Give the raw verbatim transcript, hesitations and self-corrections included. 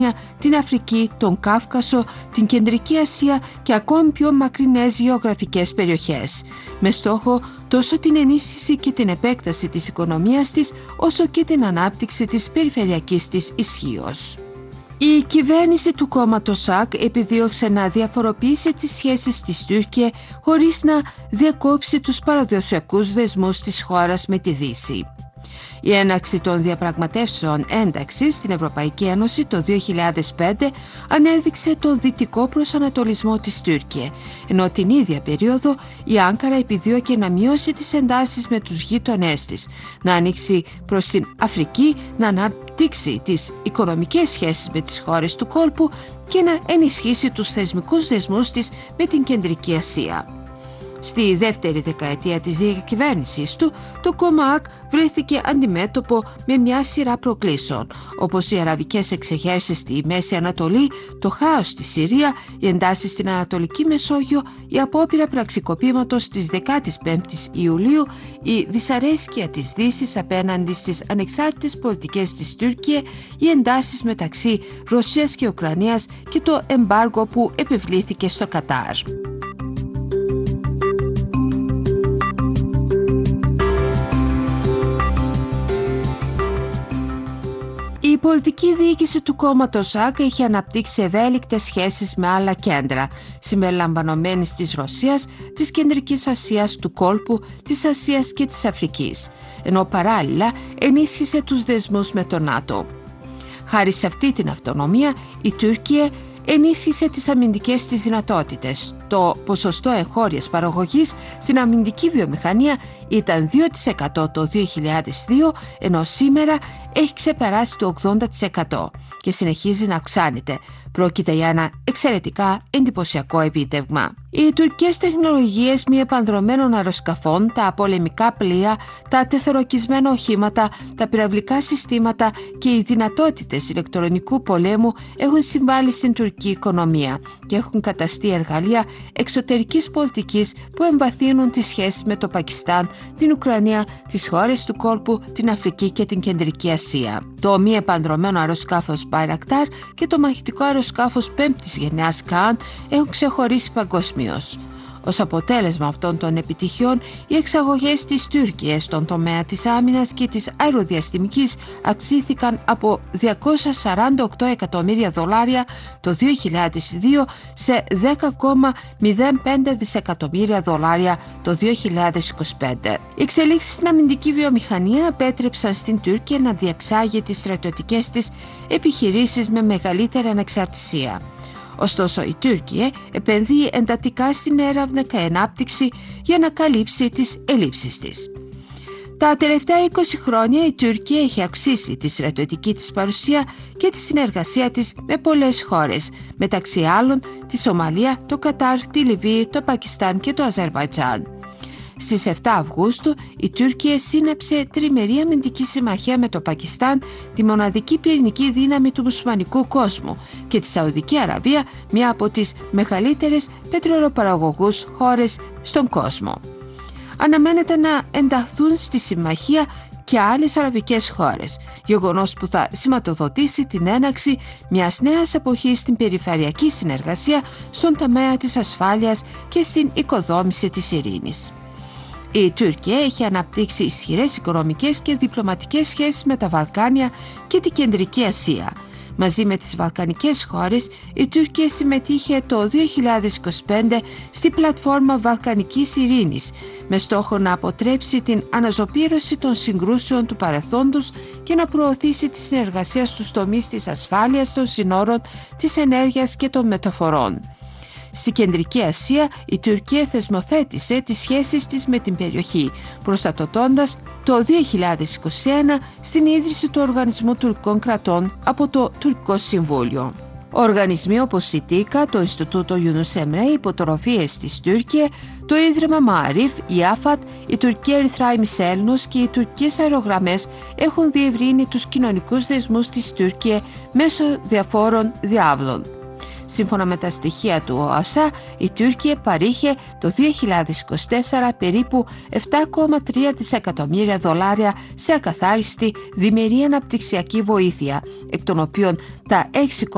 την Αφρική, τον Κάφκασο, την Κεντρική Ασία και ακόμη πιο μακρινές γεωγραφικές περιοχές, με στόχο τόσο την ενίσχυση και την επέκταση της οικονομίας της, όσο και την ανάπτυξη της περιφερειακής της ισχύως. Η κυβέρνηση του κόμματος ΣΑΚ επιδίωξε να διαφοροποιήσει τις σχέσεις της Τουρκία χωρίς να διακόψει τους παραδοσιακούς δεσμούς της χώρας με τη Δύση. Η έναρξη των διαπραγματεύσεων ένταξης στην Ευρωπαϊκή Ένωση το δύο χιλιάδες πέντε ανέδειξε τον δυτικό προσανατολισμό της Τουρκία, ενώ την ίδια περίοδο η Άνκαρα επιδίωκε να μειώσει τις εντάσεις με τους γείτονές της, να ανοίξει προς την Αφρική, να αναπτύξει τις οικονομικές σχέσεις με τις χώρες του κόλπου και να ενισχύσει τους θεσμικούς δεσμούς της με την Κεντρική Ασία. Στη δεύτερη δεκαετία της διακυβέρνησης του, το κόμμα ΑΚ βρέθηκε αντιμέτωπο με μια σειρά προκλήσεων, όπως οι αραβικές εξεγέρσεις στη Μέση Ανατολή, το χάος στη Συρία, οι εντάσεις στην Ανατολική Μεσόγειο, η απόπειρα πραξικοπήματος της δεκαπέντε Ιουλίου, η δυσαρέσκεια της Δύσης απέναντι στις ανεξάρτητες πολιτικές της Τουρκία, οι εντάσεις μεταξύ Ρωσίας και Ουκρανίας και το εμπάργο που επιβλήθηκε στο Κατάρ. Η πολιτική διοίκηση του κόμματος ΑΚ έχει αναπτύξει ευέλικτες σχέσεις με άλλα κέντρα, συμπεριλαμβανομένης της Ρωσίας, της Κεντρικής Ασίας, του κόλπου, της Ασίας και της Αφρικής, ενώ παράλληλα ενίσχυσε τους δεσμούς με το ΝΑΤΟ. Χάρη σε αυτή την αυτονομία, η Τουρκία ενίσχυσε τις αμυντικές της δυνατότητες. Το ποσοστό εγχώριας παραγωγής στην αμυντική βιομηχανία ήταν δύο τοις εκατό το δύο χιλιάδες δύο, ενώ σήμερα έχει ξεπεράσει το ογδόντα τοις εκατό και συνεχίζει να αυξάνεται. Πρόκειται για ένα εξαιρετικά εντυπωσιακό επίτευγμα. Οι τουρκικές τεχνολογίες μη επανδρωμένων αεροσκαφών, τα πολεμικά πλοία, τα τεθωρακισμένα οχήματα, τα πυραυλικά συστήματα και οι δυνατότητες ηλεκτρονικού πολέμου έχουν συμβάλει στην τουρκική οικονομία και έχουν καταστεί εργαλεία εξωτερικής πολιτικής που εμβαθύνουν τις σχέσεις με το Πακιστάν, την Ουκρανία, τις χώρες του κόλπου, την Αφρική και την Κεντρική Ασία. Το μη επανδρωμένο αεροσκάφος Bayraktar και το μαχητικό αεροσκάφος πέμπτης γενιάς Kaan έχουν ξεχωρίσει παγκοσμίως. Ως αποτέλεσμα αυτών των επιτυχιών, οι εξαγωγές της Τουρκίας στον τομέα της άμυνας και της αεροδιαστημικής αυξήθηκαν από διακόσια σαράντα οκτώ εκατομμύρια δολάρια το δύο χιλιάδες δύο σε δέκα κόμμα μηδέν πέντε δισεκατομμύρια δολάρια το δύο χιλιάδες είκοσι πέντε. Οι εξελίξεις στην αμυντική βιομηχανία επέτρεψαν στην Τουρκία να διεξάγει τις στρατιωτικές της επιχειρήσεις με μεγαλύτερη ανεξαρτησία. Ωστόσο, η Τουρκία επενδύει εντατικά στην έρευνα και ανάπτυξη για να καλύψει τις ελλείψεις της. Τα τελευταία είκοσι χρόνια η Τουρκία έχει αυξήσει τη στρατιωτική της παρουσία και τη συνεργασία της με πολλές χώρες, μεταξύ άλλων τη Σομαλία, το Κατάρ, τη Λιβύη, το Πακιστάν και το Αζερβαϊτζάν. Στις επτά Αυγούστου η Τουρκία σύναψε τριμερή αμυντική συμμαχία με το Πακιστάν, τη μοναδική πυρηνική δύναμη του μουσουλμανικού κόσμου, και τη Σαουδική Αραβία, μια από τις μεγαλύτερες πετρελαιοπαραγωγούς χώρες στον κόσμο. Αναμένεται να ενταχθούν στη συμμαχία και άλλες αραβικές χώρες, γεγονός που θα σηματοδοτήσει την έναρξη μιας νέας εποχής στην περιφερειακή συνεργασία στον τομέα της ασφάλειας και στην οικοδόμηση της ειρήνης. Η Τουρκία έχει αναπτύξει ισχυρές οικονομικές και διπλωματικές σχέσεις με τα Βαλκάνια και την Κεντρική Ασία. Μαζί με τις βαλκανικές χώρες, η Τουρκία συμμετείχε το δύο χιλιάδες είκοσι πέντε στη πλατφόρμα Βαλκανικής Ειρήνης, με στόχο να αποτρέψει την αναζωπήρωση των συγκρούσεων του παρελθόντος και να προωθήσει τη συνεργασία στους τομείς της ασφάλειας των συνόρων, της ενέργειας και των μεταφορών. Στη Κεντρική Ασία, η Τουρκία θεσμοθέτησε τις σχέσεις της με την περιοχή, προστατωτώντας το δύο χιλιάδες είκοσι ένα στην ίδρυση του Οργανισμού Τουρκικών Κρατών από το Τουρκικό Συμβούλιο. Οργανισμοί όπως η ΤΙΚΑ, το Ινστιτούτο Yunus Emre, οι υποτροφίες της Τουρκία, το Ίδρυμα Μααρίφ, η ΑΦΑΤ, η Τουρκία Ερυθρά Ημισέλνους και οι τουρκικές αερογραμμές έχουν διευρύνει τους κοινωνικούς δεσμούς της Τουρκία μέσω διαφόρων διάβλων. Σύμφωνα με τα στοιχεία του ΟΑΣΑ, η Τουρκία παρήχε το δύο χιλιάδες είκοσι τέσσερα περίπου επτά κόμμα τρία δισεκατομμύρια δολάρια σε ακαθάριστη διμερή αναπτυξιακή βοήθεια, εκ των οποίων τα έξι